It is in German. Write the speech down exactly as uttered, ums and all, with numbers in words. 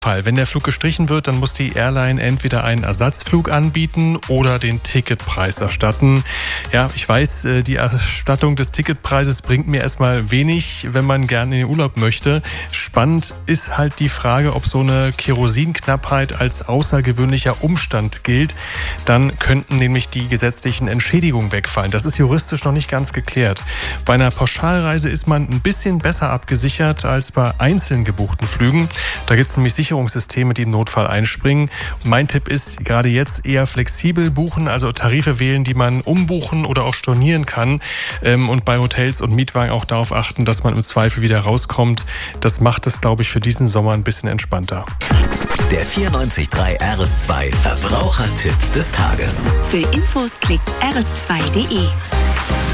Fall. Wenn der Flug gestrichen wird, dann muss die Airline entweder einen Ersatzflug anbieten oder den Ticketpreis erstatten. Ja, ich weiß, die Erstattung des Ticketpreises bringt mir erstmal wenig, wenn man gerne in den Urlaub möchte. Spannend ist halt die Frage, ob so eine Kerosinknappheit als außergewöhnlicher Umstand gilt. Dann könnten nämlich die gesetzlichen Entschädigungen wegfallen. Das ist juristisch noch nicht ganz geklärt. Bei einer Pauschalreise ist man ein bisschen besser abgesichert als bei einzeln gebuchten Flügen. Da gibt es nämlich sicher Sicherungssysteme, die im Notfall einspringen. Und mein Tipp ist, gerade jetzt eher flexibel buchen, also Tarife wählen, die man umbuchen oder auch stornieren kann. Und bei Hotels und Mietwagen auch darauf achten, dass man im Zweifel wieder rauskommt. Das macht es, glaube ich, für diesen Sommer ein bisschen entspannter. Der vierundneunzig Komma drei R S zwei Verbrauchertipp des Tages. Für Infos klickt r s zwei punkt d e.